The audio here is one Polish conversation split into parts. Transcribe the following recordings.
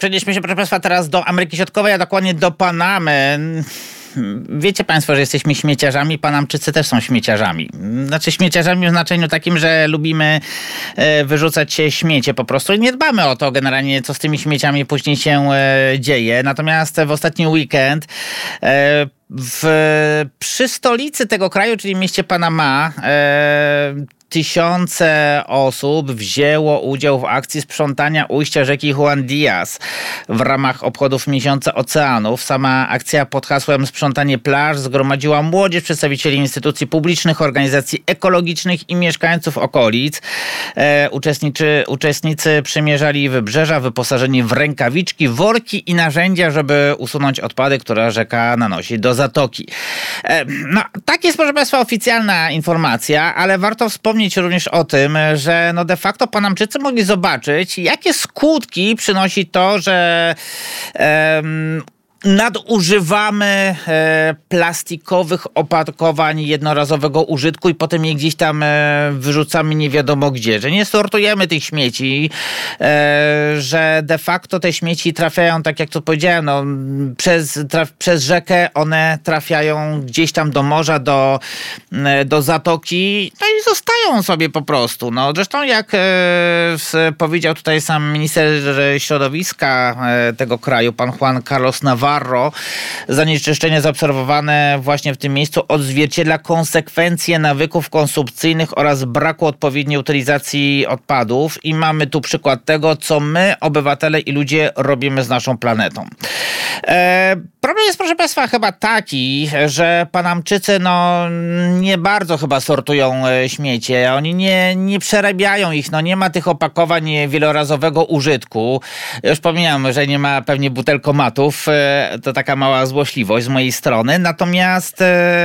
Przenieśmy się, proszę państwa, teraz do Ameryki Środkowej, a dokładnie do Panamy. Wiecie państwo, że jesteśmy śmieciarzami, Panamczycy też są śmieciarzami. Znaczy śmieciarzami w znaczeniu takim, że lubimy wyrzucać śmiecie po prostu i nie dbamy o to generalnie, co z tymi śmieciami później się dzieje. Natomiast w ostatni weekend przy stolicy tego kraju, czyli mieście Panama, tysiące osób wzięło udział w akcji sprzątania ujścia rzeki Juan Diaz w ramach obchodów Miesiąca Oceanów. Sama akcja pod hasłem Sprzątanie plaż zgromadziła młodzież, przedstawicieli instytucji publicznych, organizacji ekologicznych i mieszkańców okolic. Uczestnicy przemierzali wybrzeża wyposażeni w rękawiczki, worki i narzędzia, żeby usunąć odpady, które rzeka nanosi do zatoki. No, tak jest, proszę państwa, oficjalna informacja, ale warto wspomnieć również o tym, że no de facto Panamczycy mogli zobaczyć, jakie skutki przynosi to, że nadużywamy plastikowych opakowań jednorazowego użytku i potem je gdzieś tam wyrzucamy nie wiadomo gdzie, że nie sortujemy tych śmieci, że de facto te śmieci trafiają, tak jak to powiedziałem, no, przez rzekę one trafiają gdzieś tam do morza, do zatoki, no i zostają sobie po prostu. No, zresztą jak powiedział tutaj sam minister środowiska tego kraju, pan Juan Carlos Navarro, zanieczyszczenie zaobserwowane właśnie w tym miejscu odzwierciedla konsekwencje nawyków konsumpcyjnych oraz braku odpowiedniej utylizacji odpadów i mamy tu przykład tego, co my, obywatele i ludzie, robimy z naszą planetą. Problem jest, proszę państwa, chyba taki, że Panamczycy nie bardzo chyba sortują śmiecie. Oni nie przerabiają ich. No, nie ma tych opakowań wielorazowego użytku. Już pomijam, że nie ma pewnie butelkomatów. To taka mała złośliwość z mojej strony. Natomiast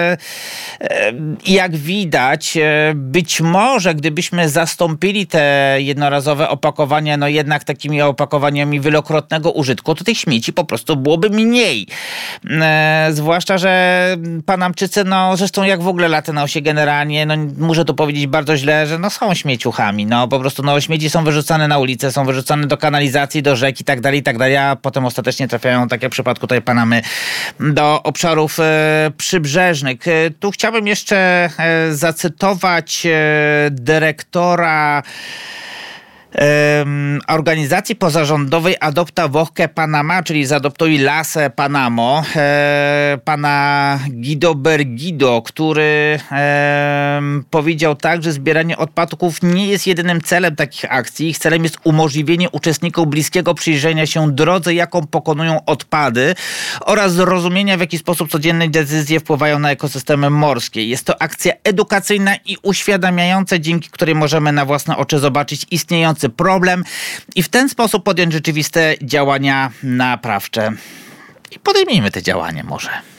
jak widać, być może gdybyśmy zastąpili te jednorazowe opakowania, no jednak takimi opakowaniami wielokrotnego użytku, to tych śmieci po prostu byłoby mniej. Zwłaszcza, że Panamczycy, no zresztą jak w ogóle Latynosi generalnie, no muszę tu powiedzieć bardzo źle, że no są śmieciuchami. No po prostu śmieci są wyrzucane na ulicę, są wyrzucane do kanalizacji, do rzek i tak dalej, a potem ostatecznie trafiają, tak jak w przypadku tej Panamy, do obszarów przybrzeżnych. Tu chciałbym jeszcze zacytować dyrektora organizacji pozarządowej Adopta Voce Panama, czyli Zaadoptuj Lasę Panamo, pana Guido Bergido, który powiedział tak, że zbieranie odpadków nie jest jedynym celem takich akcji. Ich celem jest umożliwienie uczestnikom bliskiego przyjrzenia się drodze, jaką pokonują odpady oraz zrozumienia, w jaki sposób codzienne decyzje wpływają na ekosystemy morskie. Jest to akcja edukacyjna i uświadamiająca, dzięki której możemy na własne oczy zobaczyć istniejący problem i w ten sposób podjąć rzeczywiste działania naprawcze. I podejmijmy te działania może.